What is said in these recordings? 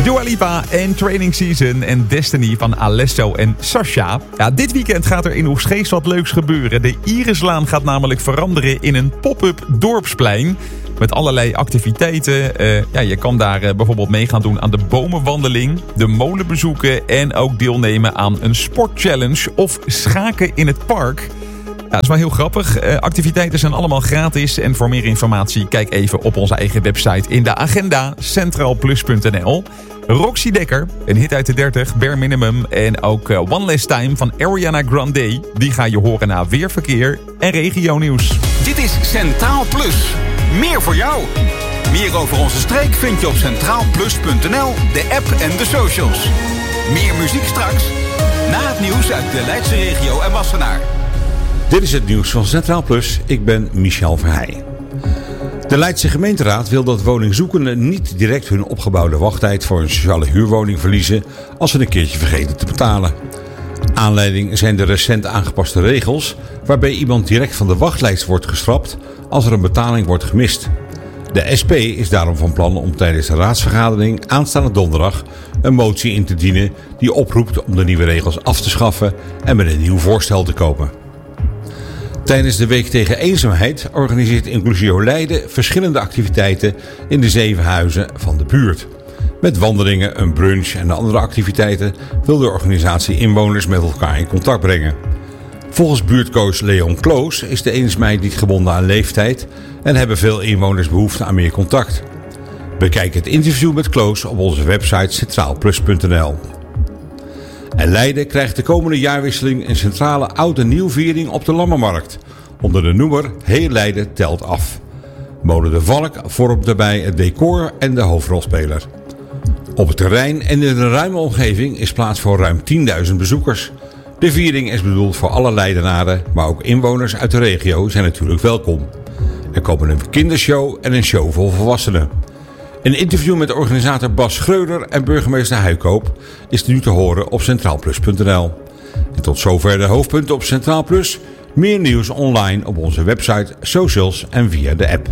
Dua Lipa en Training Season en Destiny van Alesso en Sasha. Ja, dit weekend gaat er in Oegstgeest wat leuks gebeuren. De Irislaan gaat namelijk veranderen in een pop-up dorpsplein. Met allerlei activiteiten. Je kan daar bijvoorbeeld mee gaan doen aan de bomenwandeling, de molen bezoeken en ook deelnemen aan een sportchallenge of schaken in het park. Ja, dat is wel heel grappig. Activiteiten zijn allemaal gratis. En voor meer informatie kijk even op onze eigen website in de agenda centraalplus.nl. Roxy Dekker, een hit uit de 30, Bare Minimum en ook One Last Time van Ariana Grande. Die ga je horen na weerverkeer en regionieuws. Dit is Centraal Plus. Meer voor jou. Meer over onze streek vind je op centraalplus.nl, de app en de socials. Meer muziek straks. Na het nieuws uit de Leidse regio en Wassenaar. Dit is het nieuws van Centraal Plus. Ik ben Michel Verheij. De Leidse gemeenteraad wil dat woningzoekenden niet direct hun opgebouwde wachttijd voor een sociale huurwoning verliezen als ze een keertje vergeten te betalen. Aanleiding zijn de recent aangepaste regels waarbij iemand direct van de wachtlijst wordt geschrapt als er een betaling wordt gemist. De SP is daarom van plan om tijdens de raadsvergadering aanstaande donderdag een motie in te dienen die oproept om de nieuwe regels af te schaffen en met een nieuw voorstel te komen. Tijdens de Week tegen Eenzaamheid organiseert Inclusio Leiden verschillende activiteiten in de 7 huizen van de buurt. Met wandelingen, een brunch en andere activiteiten wil de organisatie inwoners met elkaar in contact brengen. Volgens buurtcoach Leon Kloos is de eenzaamheid niet gebonden aan leeftijd en hebben veel inwoners behoefte aan meer contact. Bekijk het interview met Kloos op onze website centraalplus.nl. En Leiden krijgt de komende jaarwisseling een centrale oud- en nieuwviering op de Lammermarkt. Onder de noemer Heel Leiden telt af. Molen de Valk vormt daarbij het decor en de hoofdrolspeler. Op het terrein en in de ruime omgeving is plaats voor ruim 10.000 bezoekers. De viering is bedoeld voor alle Leidenaren, maar ook inwoners uit de regio zijn natuurlijk welkom. Er komen een kindershow en een show voor volwassenen. Een interview met organisator Bas Schreuder en burgemeester Huikoop is nu te horen op centraalplus.nl. En tot zover de hoofdpunten op Centraal Plus. Meer nieuws online op onze website, socials en via de app.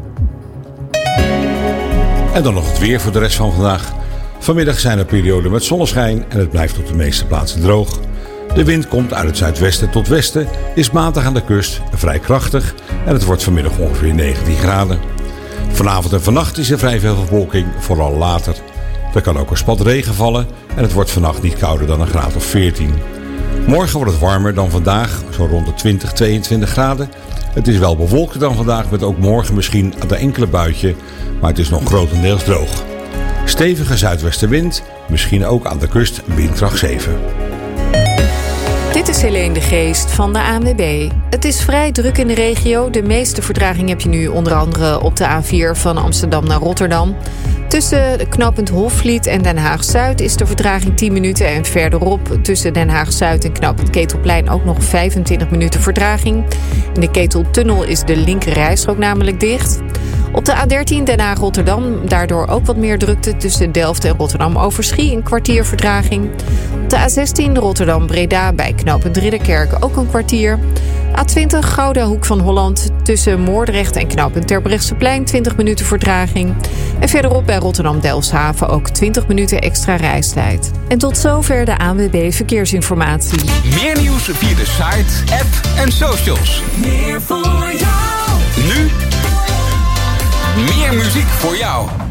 En dan nog het weer voor de rest van vandaag. Vanmiddag zijn er perioden met zonneschijn en het blijft op de meeste plaatsen droog. De wind komt uit het zuidwesten tot westen, is matig aan de kust, vrij krachtig en het wordt vanmiddag ongeveer 19 graden. Vanavond en vannacht is er vrij veel bewolking, vooral later. Er kan ook een spat regen vallen en het wordt vannacht niet kouder dan een graad of 14. Morgen wordt het warmer dan vandaag, zo rond de 20, 22 graden. Het is wel bewolkt dan vandaag met ook morgen misschien een enkele buitje, maar het is nog grotendeels droog. Stevige zuidwestenwind, misschien ook aan de kust windkracht 7. Dit is Helene de Geest van de ANWB. Het is vrij druk in de regio. De meeste vertraging heb je nu onder andere op de A4 van Amsterdam naar Rotterdam. Tussen knooppunt Hofvliet en Den Haag-Zuid is de vertraging 10 minuten. En verderop tussen Den Haag-Zuid en knooppunt Ketelplein ook nog 25 minuten vertraging. In de Keteltunnel is de linker rijstrook namelijk dicht. Op de A13 Den Haag-Rotterdam daardoor ook wat meer drukte tussen Delft en Rotterdam-Overschie, een kwartier vertraging. Op de A16 Rotterdam-Breda bij knooppunt Ridderkerk ook een kwartier. A20 Gouda Hoek van Holland tussen Moordrecht en knooppunt Terbrechtseplein 20 minuten vertraging. En verderop bij Rotterdam-Delfshaven ook 20 minuten extra reistijd. En tot zover de ANWB Verkeersinformatie. Meer nieuws via de site, app en socials. Meer voor jou. Nu meer muziek voor jou.